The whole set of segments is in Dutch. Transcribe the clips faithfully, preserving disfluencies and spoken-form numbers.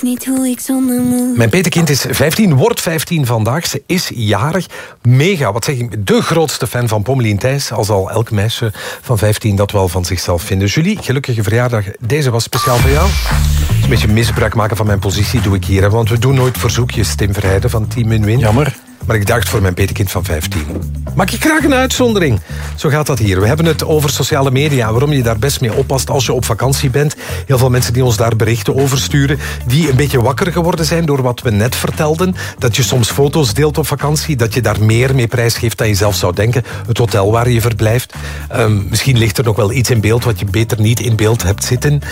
niet hoe ik zonder moet. Mijn petekind is vijftien, wordt vijftien vandaag. Ze is jarig. Mega, wat zeg ik, de grootste fan van Pommelien Thijs. Als al elk meisje van vijftien dat wel van zichzelf vinden. Julie, gelukkige verjaardag. Deze was speciaal voor jou. Een beetje misbruik maken van mijn positie doe ik hier. Hè, want we doen nooit verzoekjes, Tim Verheijden van Team Win-Win. Jammer. Maar ik dacht voor mijn petekind van vijftien. Maak je graag een uitzondering. Zo gaat dat hier. We hebben het over sociale media. Waarom je daar best mee oppast als je op vakantie bent. Heel veel mensen die ons daar berichten over sturen. Die een beetje wakker geworden zijn door wat we net vertelden. Dat je soms foto's deelt op vakantie. Dat je daar meer mee prijsgeeft dan je zelf zou denken. Het hotel waar je verblijft. Um, misschien ligt er nog wel iets in beeld wat je beter niet in beeld hebt zitten.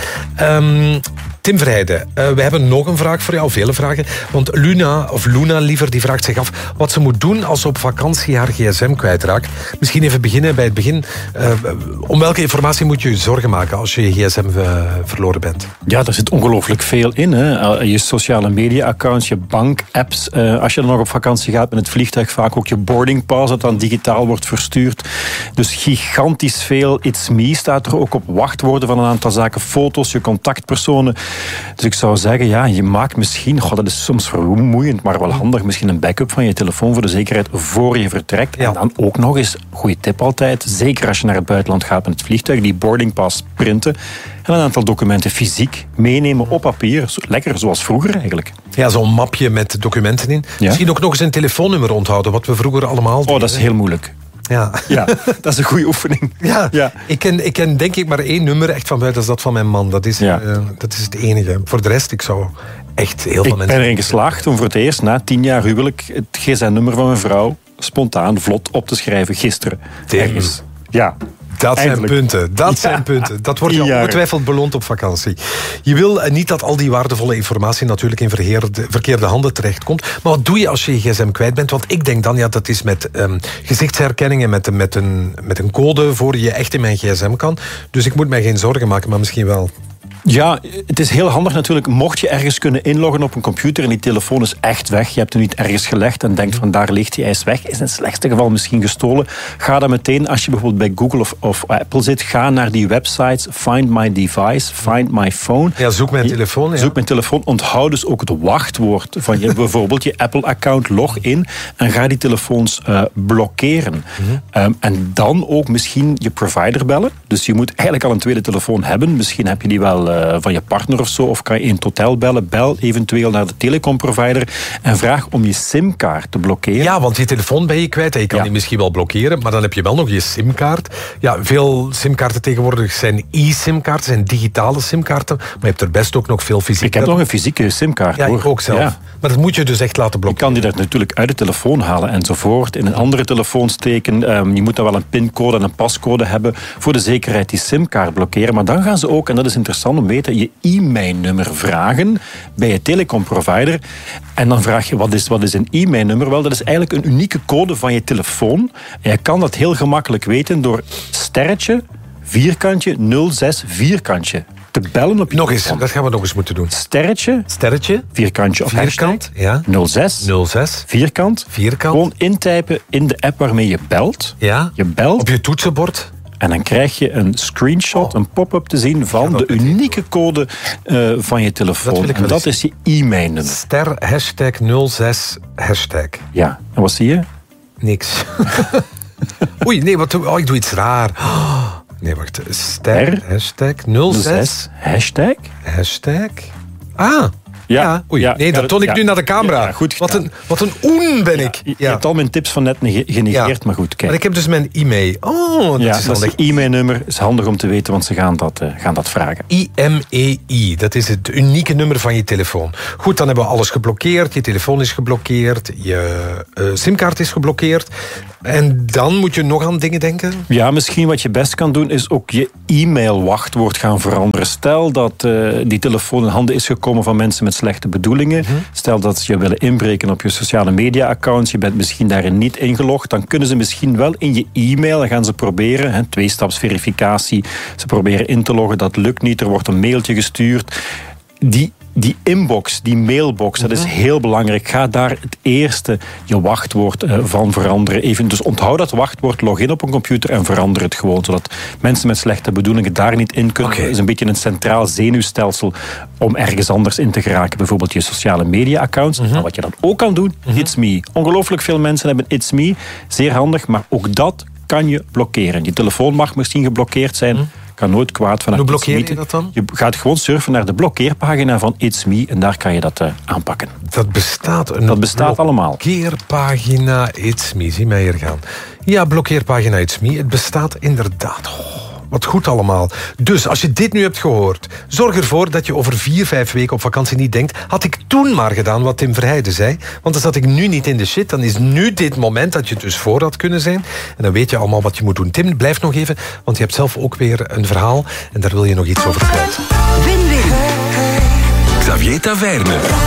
Um, Tim Verheijden, uh, we hebben nog een vraag voor jou, vele vragen. Want Luna, of Luna liever, die vraagt zich af wat ze moet doen als ze op vakantie haar gsm kwijtraakt. Misschien even beginnen bij het begin. Uh, om welke informatie moet je je zorgen maken als je je gsm uh, verloren bent? Ja, daar zit ongelooflijk veel in. Hè. Je sociale media-accounts, je bank-apps. Uh, als je dan nog op vakantie gaat met het vliegtuig, vaak ook je boarding pass dat dan digitaal wordt verstuurd. Dus gigantisch veel. It's me staat er ook op. Wachtwoorden van een aantal zaken, foto's, je contactpersonen. Dus ik zou zeggen, ja, je maakt misschien, goh, dat is soms vermoeiend, maar wel handig, misschien een backup van je telefoon voor de zekerheid voor je vertrekt. Ja. En dan ook nog eens, goede tip altijd, zeker als je naar het buitenland gaat met het vliegtuig, die boardingpass printen en een aantal documenten fysiek meenemen op papier. Lekker zoals vroeger eigenlijk. Ja, zo'n mapje met documenten in. Ja? Misschien ook nog eens een telefoonnummer onthouden, wat we vroeger allemaal deden. Oh, dat is heel moeilijk. Ja. ja, dat is een goede oefening. Ja, ja. Ik, ken, ik ken denk ik maar één nummer echt van buiten, dat is dat van mijn man. Dat is, ja. uh, dat is het enige. Voor de rest, ik zou echt heel veel ik mensen... Ik ben erin geslaagd om voor het eerst na tien jaar huwelijk het gsm-nummer van mijn vrouw spontaan, vlot op te schrijven gisteren. Ergens. Ja. Dat Eindelijk. zijn punten. Dat ja. zijn punten. Dat wordt je ongetwijfeld beloond op vakantie. Je wil niet dat al die waardevolle informatie natuurlijk in verkeerde, verkeerde handen terechtkomt. Maar wat doe je als je je gsm kwijt bent? Want ik denk dan, ja, dat is met um, gezichtsherkenning en met, met, een, met een code voor je echt in mijn gsm kan. Dus ik moet mij geen zorgen maken, maar misschien wel. Ja, het is heel handig natuurlijk. Mocht je ergens kunnen inloggen op een computer en die telefoon is echt weg, je hebt hem niet ergens gelegd en denkt van daar ligt hij, hij is weg, is in het slechtste geval misschien gestolen. Ga dan meteen, als je bijvoorbeeld bij Google of, of Apple zit, ga naar die websites, find my device, find my phone. Ja, zoek mijn telefoon. Ja. Zoek mijn telefoon. Onthoud dus ook het wachtwoord van je, bijvoorbeeld je Apple-account, log in en ga die telefoons uh, blokkeren. Mm-hmm. Um, en dan ook misschien je provider bellen. Dus je moet eigenlijk al een tweede telefoon hebben. Misschien heb je die wel Uh, van je partner of zo, of kan je in het hotel bellen. Bel eventueel naar de telecomprovider en vraag om je simkaart te blokkeren. Ja, want je telefoon ben je kwijt en je kan ja. die misschien wel blokkeren, maar dan heb je wel nog je simkaart. Ja, veel simkaarten tegenwoordig zijn e-simkaarten, zijn digitale simkaarten, maar je hebt er best ook nog veel fysieke. Ik heb nog een fysieke simkaart, ja, hoor. ik ook zelf. Ja. Maar dat moet je dus echt laten blokkeren. Je kan die er natuurlijk uit de telefoon halen enzovoort, in een andere telefoon steken. Um, je moet dan wel een pincode en een pascode hebben voor de zekerheid die simkaart blokkeren, maar dan gaan ze ook, en dat is interessant om weten, je e-mailnummer vragen bij je telecomprovider. En dan vraag je, wat is, wat is een e-mailnummer? Wel, dat is eigenlijk een unieke code van je telefoon. En je kan dat heel gemakkelijk weten door sterretje, vierkantje, nul zes, vierkantje te bellen op je Nog eens, telefoon. dat gaan we nog eens moeten doen. Sterretje, sterretje, vierkantje of vierkant, ja. nul zes, nul zes, vierkant, vierkant. Gewoon intypen in de app waarmee je belt. Ja. Je belt. Op je toetsenbord. En dan krijg je een screenshot, oh. een pop-up te zien van de unieke code uh, van je telefoon. Dat en dat is je e-mailnummer. Ster, hashtag nul zes, hashtag. Ja, en wat zie je? Niks. Oei, nee, wat, oh, ik doe iets raar. Oh, nee, wacht. Ster, hashtag nul zes, hashtag. Hashtag. Ah. Ja, ja. Oei, ja, nee, dat toon ik ja, nu naar de camera. Ja, goed wat, een, wat een oen ben ik. Ja, je ja. hebt al mijn tips van net genegeerd, ja. maar goed. Kijk. Maar ik heb dus mijn e-mail. Oh, dat ja, is handig. Dat e-mailnummer is handig om te weten, want ze gaan dat, uh, gaan dat vragen. I M E I, dat is het unieke nummer van je telefoon. Goed, dan hebben we alles geblokkeerd. Je telefoon is geblokkeerd. Je uh, simkaart is geblokkeerd. En dan moet je nog aan dingen denken? Ja, misschien wat je best kan doen is ook je e-mail-wachtwoord gaan veranderen. Stel dat uh, die telefoon in handen is gekomen van mensen met slechte bedoelingen. Mm-hmm. Stel dat ze je willen inbreken op je sociale media-accounts. Je bent misschien daarin niet ingelogd. Dan kunnen ze misschien wel in je e-mail, dan gaan ze proberen, hè, tweestapsverificatie. Ze proberen in te loggen, dat lukt niet. Er wordt een mailtje gestuurd. Die die inbox, die mailbox, dat is heel belangrijk. Ga daar het eerste je wachtwoord uh, van veranderen. Even, dus onthoud dat wachtwoord, log in op een computer en verander het gewoon, zodat mensen met slechte bedoelingen daar niet in kunnen. Okay. Het is een beetje een centraal zenuwstelsel om ergens anders in te geraken. Bijvoorbeeld je sociale media-accounts. Mm-hmm. Nou, wat je dan ook kan doen, mm-hmm. It's Me. Ongelooflijk veel mensen hebben It's Me. Zeer handig, maar ook dat kan je blokkeren. Je telefoon mag misschien geblokkeerd zijn. Mm-hmm. Kan nooit kwaad vanuit. Hoe blokkeer je dat dan? Je gaat gewoon surfen naar de blokkeerpagina van It's Me en daar kan je dat uh, aanpakken. Dat bestaat een dat bestaat allemaal. Blokkeerpagina It's Me. Zie mij hier gaan. Ja, blokkeerpagina It's Me. Het bestaat inderdaad. Oh. Wat goed allemaal. Dus als je dit nu hebt gehoord, zorg ervoor dat je over vier, vijf weken op vakantie niet denkt, had ik toen maar gedaan wat Tim Verheijden zei. Want dan zat ik nu niet in de shit. Dan is nu dit moment dat je het dus voor had kunnen zijn. En dan weet je allemaal wat je moet doen. Tim, blijf nog even, want je hebt zelf ook weer een verhaal. En daar wil je nog iets over kwijt. Win-win. Xavier Taverne.